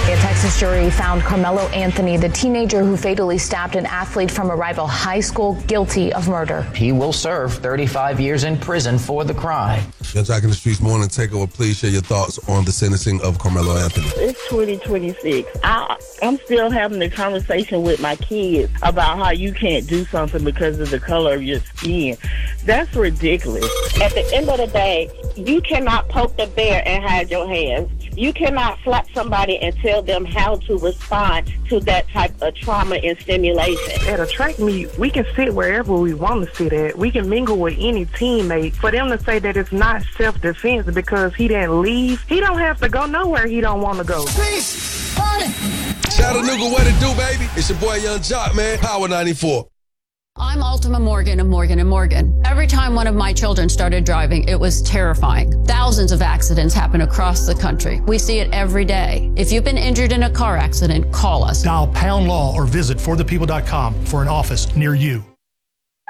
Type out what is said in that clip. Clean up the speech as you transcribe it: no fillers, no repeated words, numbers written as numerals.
A Texas jury found Carmelo Anthony, the teenager who fatally stabbed an athlete from a rival high school, guilty of murder. He will serve 35 years in prison for the crime. Your Jack in the Streets morning takeover. Please share your thoughts on the sentencing of Carmelo Anthony. It's 2026. I'm still having the conversation with my kids about how you can't do something because of the color of your skin. That's ridiculous. At the end of the day, you cannot poke the bear and hide your hands. You cannot slap somebody and tell them how to respond to that type of trauma and stimulation. At a track meet, we can sit wherever we want to sit at. We can mingle with any teammate. For them to say that it's not self-defense because he didn't leave, he don't have to go nowhere he don't want to go. Chattanooga, what it do, baby? It's your boy Young Jock, man. Power 94. I'm Ultima Morgan of Morgan & Morgan. Every time one of my children started driving, it was terrifying. Thousands of accidents happen across the country. We see it every day. If you've been injured in a car accident, call us. Dial #law or visit forthepeople.com for an office near you.